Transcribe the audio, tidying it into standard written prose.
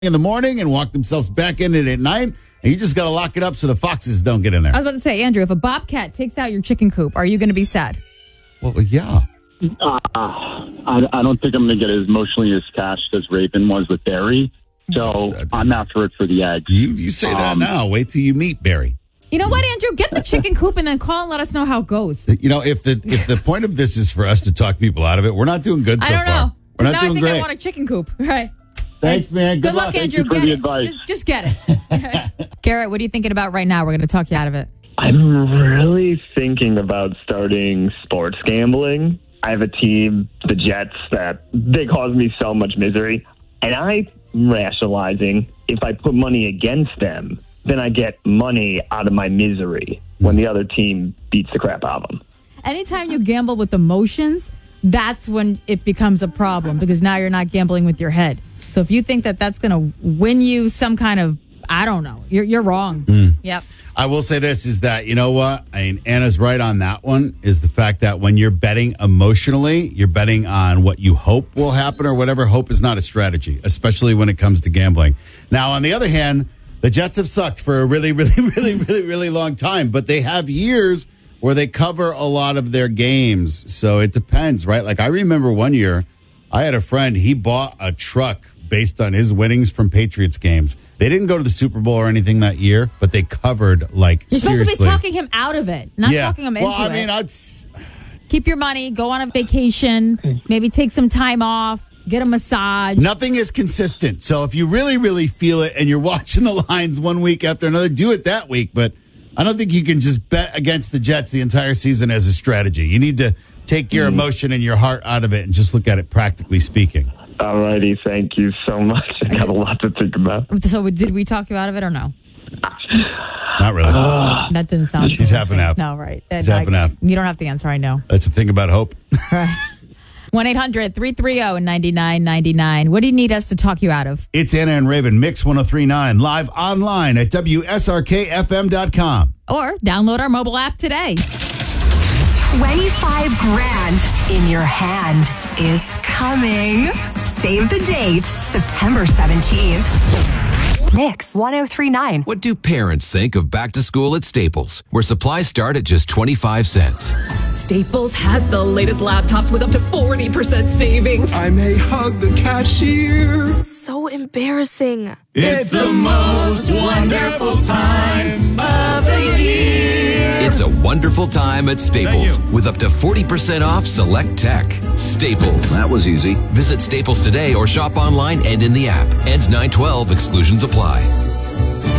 in the morning and walk themselves back in it at night. And you just got to lock it up so the foxes don't get in there. I was about to say, Andrew, if a bobcat takes out your chicken coop, are you going to be sad? Well, yeah. I don't think I'm going to get as emotionally attached as Raven was with Barry. So I'm after it for the eggs. You say that now. Wait till you meet Barry. You know what, Andrew? Get the chicken coop and then call and let us know how it goes. You know, if the point of this is for us to talk people out of it, we're not doing good so far. I don't know. We're not now doing I think great. I want a chicken coop. Right. Thanks, man. Good luck, Andrew. Thank you for the advice. Just get it. Garrett, what are you thinking about right now? We're going to talk you out of it. I'm really thinking about starting sports gambling. I have a team, the Jets, that they cause me so much misery. And I'm rationalizing if I put money against them, then I get money out of my misery when the other team beats the crap out of them. Anytime you gamble with emotions, that's when it becomes a problem because now you're not gambling with your head. So if you think that that's going to win you some kind of, I don't know, you're wrong. Yep. I will say this is that, you know what? I mean, Anna's right on that one, is the fact that when you're betting emotionally, you're betting on what you hope will happen or whatever. Hope is not a strategy, especially when it comes to gambling. Now, on the other hand, the Jets have sucked for a really, really, really, really, really long time, but they have years where they cover a lot of their games. So it depends, right? Like I remember one year, I had a friend, he bought a truck based on his winnings from Patriots games. They didn't go to the Super Bowl or anything that year, but they covered, like, You're seriously. supposed to be talking him out of it, not talking him into it. Well, I mean, Keep your money, go on a vacation, maybe take some time off, get a massage. nothing is consistent. So if you really, really feel it and you're watching the lines one week after another, do it that week. But I don't think you can just bet against the Jets the entire season as a strategy. You need to take your emotion and your heart out of it and just look at it practically speaking. All righty. Thank you so much. I got a lot to think about. So did we talk you out of it or no? Not really. That didn't sound He's half and half. No, right. He's half and half. You don't have to answer, I know. That's the thing about hope. 1-800-330-9999. What do you need us to talk you out of? It's Anna and Raven, Mix 1039, live online at WSRKFM.com. Or download our mobile app today. 25 grand in your hand is coming. Save the date, September 17th. Mix 1039. What do parents think of back to school at Staples, where supplies start at just 25 cents? Staples has the latest laptops with up to 40% savings. I may hug the cashier. So embarrassing. It's the most wonderful time of the year. It's a wonderful time at Staples with up to 40% off select tech. Staples. That was easy. Visit Staples today or shop online and in the app. Ends 9/12. Exclusions apply.